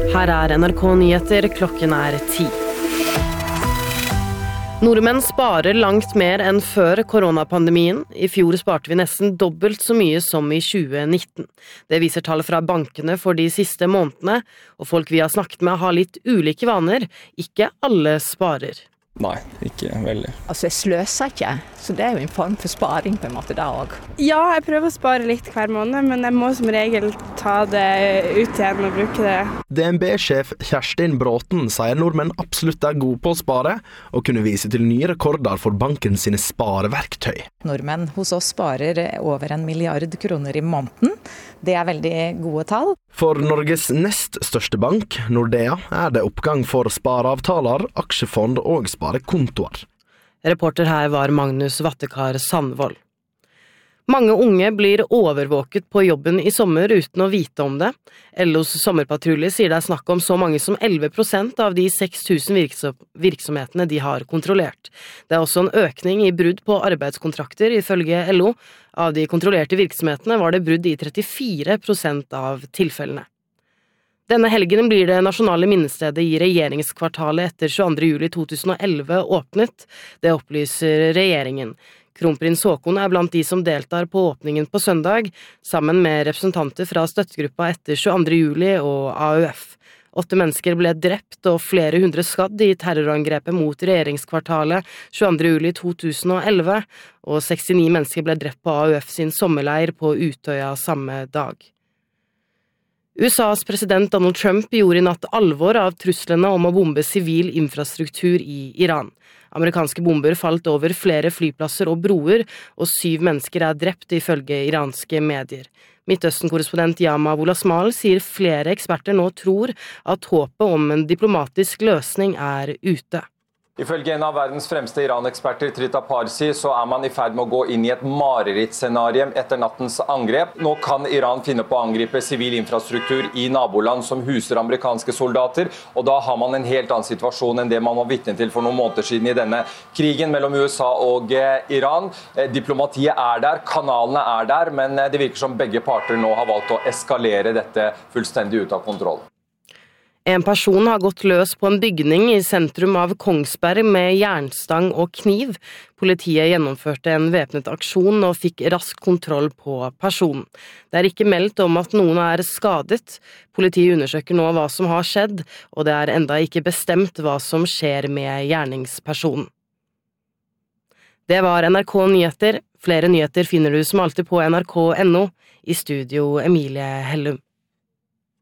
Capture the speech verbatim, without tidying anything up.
Her er N R K Nyheter, klokken er ti. Nordmenn sparer langt mer enn før koronapandemien. I fjor sparte vi nesten dobbelt så mye som i tjue nitten. Det viser tall fra bankene for de siste månedene, og folk vi har snakket med har litt ulike vaner. Ikke alle sparer. Nei, ikke veldig. Altså, jeg sløser ikke, så det er jo en form for sparing på en måte da også. Ja, jeg prøver å spare litt hver måned, men jeg må som regel ta det ut igjen og bruke det. D N B-sjef Kjerstin Bråten sier nordmenn absolutt er gode på å spare, og kunne vise til nye rekorder for banken sine spareverktøy. Nordmenn hos oss sparer over en milliard kroner i måneden. Det er veldig gode tall. For Norges nest største bank, Nordea, er det oppgang for spareavtaler, aksjefond og sparekontoer. Reporter her var Magnus Vattekar Sandvold. Mange unge blir overvåket på jobben i sommer uten å vite om det. L O's sommerpatrulje sier det er snakk om så mange som elleve prosent av de seks tusen virksomhetene de har kontrollert. Det er også en økning i brudd på arbeidskontrakter, ifølge L O. Av de kontrollerte virksomhetene var det brudd i trettifire prosent av tilfellene. Denne helgen blir det nasjonale minnestedet i regjeringskvartalet etter tjueandre juli to tusen og elleve åpnet. Det opplyser regjeringen. Kronprins Haakon er blant de som deltar på åpningen på søndag, sammen med representanter fra støttegruppa etter tjueandre juli og A U F. Åtte mennesker ble drept og flere hundre skadd i terrorangrepet mot regjeringskvartalet tjueandre juli to tusen og elleve, og sekstini mennesker ble drept på A U F sin sommerleir på Utøya samme dag. U S A's president Donald Trump gjorde i natt alvor av truslene om å bombe sivil infrastruktur i Iran. Amerikanske bomber falt over flere flyplasser og broer, og syv mennesker er drept ifølge iranske medier. Midtøsten-korrespondent Yama Wolasmal sier flere eksperter nå tror at håpet om en diplomatisk løsning er ute. Ifølge en av verdens fremste Iran-eksperter, Trita Parsi, så er man i ferd med å gå inn i et marerittscenario etter nattens angrep. Nå kan Iran finne på å angripe sivil infrastruktur i naboland som huser amerikanske soldater, og da har man en helt annen situasjon enn det man var vitne til for noen måneder siden i denne krigen mellom U S A og Iran. Diplomatiet er der, kanalene er der, men det virker som begge parter nå har valgt å eskalere dette fullstendig ut av kontroll. En person har gått løs på en bygning i sentrum av Kongsberg med jernstang og kniv. Politiet gjennomførte en væpnet aksjon og fikk raskt kontroll på personen. Det er ikke meldt om at noen er skadet. Politiet undersøker nå hva som har skjedd, og det er enda ikke bestemt hva som skjer med gjerningspersonen. Det var N R K Nyheter. Flere nyheter finner du som alltid på N R K punktum no. I studio Emilie Hellum.